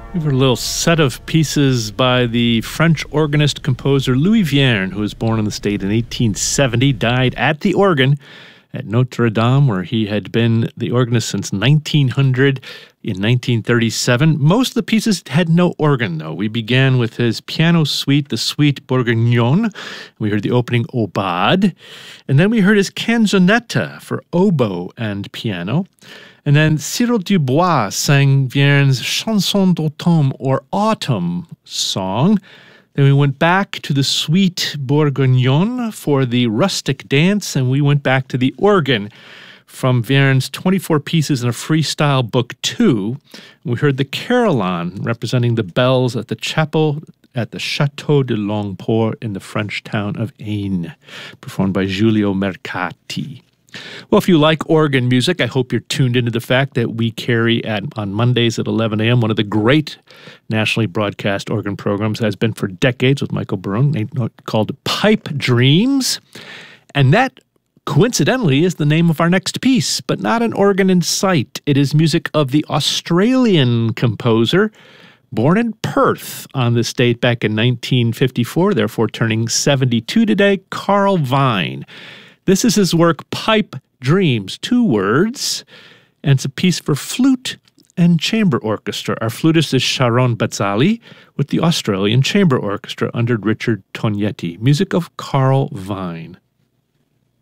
We have a little set of pieces by the French organist composer Louis Vierne, who was born in the state in 1870, died at the organ at Notre Dame, where he had been the organist since 1900. In 1937, most of the pieces had no organ, though. We began with his piano suite, the Suite Bourguignon. We heard the opening Aubade. And then we heard his canzonetta for oboe and piano. And then Cyril Dubois sang Vierne's Chanson d'automne, or autumn song. Then we went back to the Suite Bourguignon for the rustic dance, and we went back to the organ from Vierne's 24 Pieces in a Freestyle Book 2. We heard the Carillon, representing the bells at the chapel at the Château de Longport in the French town of Ain, performed by Giulio Mercati. Well, if you like organ music, I hope you're tuned into the fact that we carry on Mondays at 11 a.m. one of the great nationally broadcast organ programs, has been for decades with Michael Barone, called Pipe Dreams. And that, coincidentally, is the name of our next piece, but not an organ in sight. It is music of the Australian composer, born in Perth on this date back in 1954, therefore turning 72 today, Carl Vine. This is his work, Pipe Dreams, 2 words, and it's a piece for flute and chamber orchestra. Our flutist is Sharon Bazzali with the Australian Chamber Orchestra under Richard Tognetti. Music of Carl Vine.